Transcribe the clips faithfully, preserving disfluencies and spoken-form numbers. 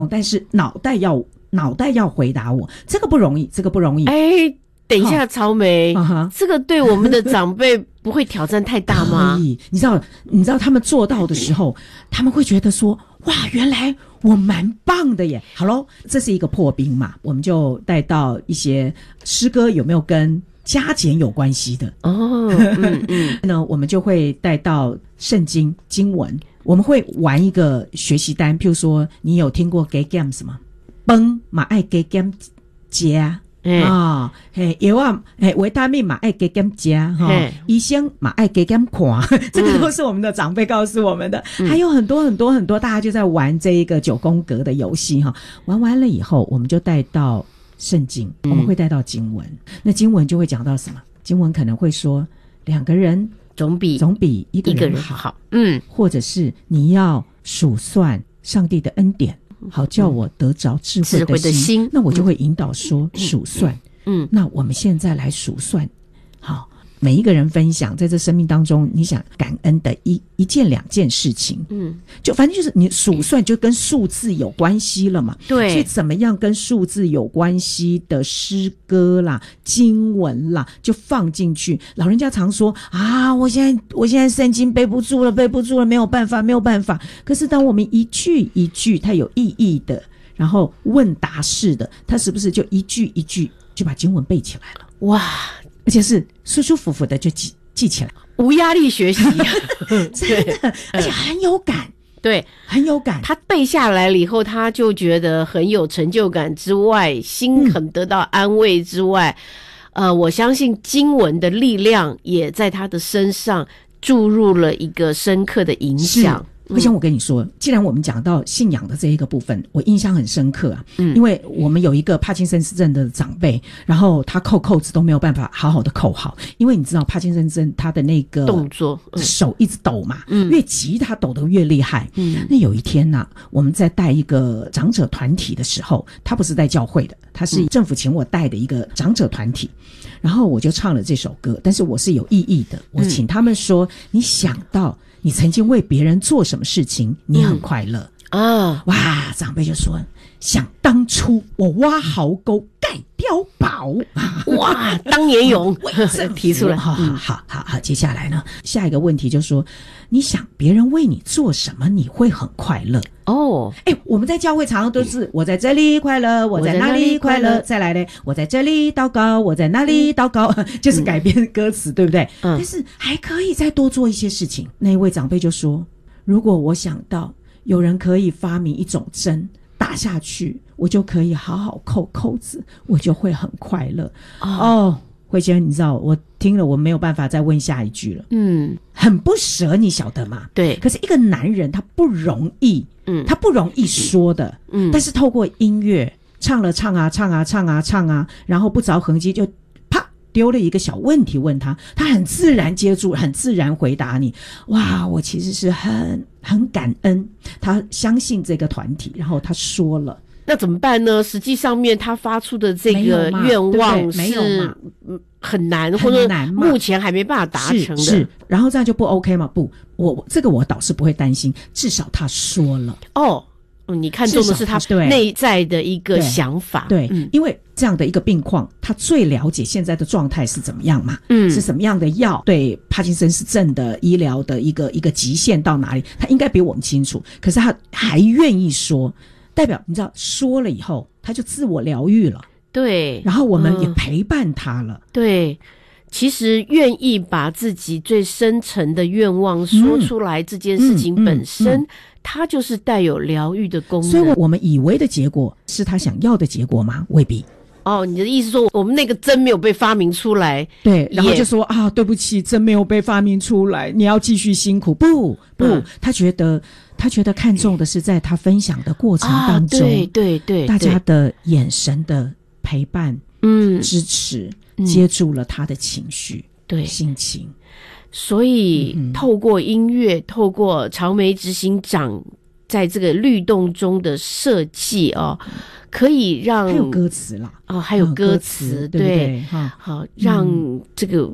但是脑袋要脑袋要回答我，这个不容易，这个不容易。 哎，等一下，曹梅， 哦、 这个对我们的长辈不会挑战太大吗？ 可以，你知道，你知道他们做到的时候，他们会觉得说，哇，原来我蛮棒的耶。好咯，这是一个破冰嘛，我们就带到一些诗歌有没有跟加减有关系的哦，嗯嗯， 那我们就会带到圣经经文，我们会玩一个学习单，譬如说，你有听过 gay games 吗？饭嘛爱 gay game 加。啊，嘿，药啊，嘿，维他命嘛爱加减吃哈，医生嘛爱加减看，这个都是我们的长辈告诉我们的。嗯、还有很多很多很多，大家就在玩这一个九宫格的游戏哈。玩完了以后，我们就带到圣经，嗯、我们会带到经文。那经文就会讲到什么？经文可能会说，两个人总比总比一个人好， 好嗯， 或者是你要数算上帝的恩典。好叫我得着智慧的 心, 智慧的心那我就会引导说数算。嗯，那我们现在来数算。好，每一个人分享在这生命当中你想感恩的一一件两件事情。嗯，就反正就是你数算就跟数字有关系了嘛。对，所以怎么样跟数字有关系的诗歌啦经文啦就放进去。老人家常说啊，我现在我现在圣经背不住了背不住了没有办法没有办法。可是当我们一句一句它有意义的，然后问答式的，它是不是就一句一句就把经文背起来了？哇，而且是舒舒服服的就记记起来， 无压力学习真的，而且很有感。 对， 很有感。 他背下来了以后，他就觉得很有成就感之外，心很得到安慰之外，嗯、呃，我相信经文的力量也在他的身上注入了一个深刻的影响。 而且我跟你说，既然我们讲到信仰的这一个部分，我印象很深刻啊。嗯，因为我们有一个帕金森氏症的长辈，然后他扣扣子都没有办法好好的扣好，因为你知道帕金森症他的那个动作、嗯、 手一直抖嘛，嗯，越急他抖得越厉害。嗯，那有一天啊，我们在带一个长者团体的时候，他不是带教会的，他是政府请我带的一个长者团体。然后我就唱了这首歌，但是我是有意义的，我请他们说、嗯、你想到你曾经为别人做什么事情你很快乐、嗯、啊！哇，长辈就说想当初我挖壕沟盖碉堡， 哇，当年勇提出来。 好好好好好，接下来呢下一个问题就是说，你想别人为你做什么你会很快乐哦。哎，我们在教会常常都是我在这里快乐，我在那里快乐，再来嘞，我在这里祷告，我在那里祷告，嗯、就是改编歌词，对不对？嗯。但是还可以再多做一些事情。那一位长辈就说，如果我想到有人可以发明一种针打下去，我就可以好好扣扣子，我就会很快乐。哦，哦慧娟，你知道我听了我没有办法再问下一句了。嗯，很不舍，你晓得吗？对。可是一个男人他不容易，嗯，他不容易说的，嗯。但是透过音乐唱了唱啊唱啊唱啊唱啊，然后不着痕迹就啪丢了一个小问题问他，他很自然接住，很自然回答你。哇，我其实是很很感恩，他相信这个团体，然后他说了。 那怎么办呢？实际上面他发出的这个愿望是很难，或者目前还没办法达成的。 是，是，然后这样就不 OK 吗？不，我这个我倒是不会担心，至少他说了。哦， 嗯，你看重的是他内在的一个想法。 对，对嗯、因为这样的一个病况，他最了解现在的状态是怎么样嘛？嗯，是什么样的药对帕金森氏症的医疗的一个一个极限到哪里？他应该比我们清楚，可是他还愿意说。代表你知道说了以后他就自我疗愈了， 对， 然后我们也陪伴他了、嗯、 对，其实愿意把自己最深层的愿望说出来、嗯、这件事情本身、嗯嗯嗯、它就是带有疗愈的功能。 所以我们以为的结果是他想要的结果吗？未必。 哦，你的意思说我们那个针没有被发明出来， 对，然后就说啊，对不起，针没有被发明出来，你要继续辛苦。不不、嗯、他觉得他觉得看重的是在他分享的过程当中、啊、对对 对, 对大家的眼神的陪伴嗯支持、嗯、接住了他的情绪对心情。 所以、嗯、透过音乐，透过朝梅执行长在这个律动中的设计哦，可以让还有歌词啦， 哦，还有歌词， 歌词对不对？ 好，让这个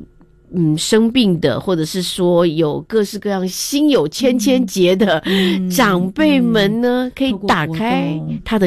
嗯，生病的，或者是说有各式各样心有千千结的长辈们呢，可以打开他的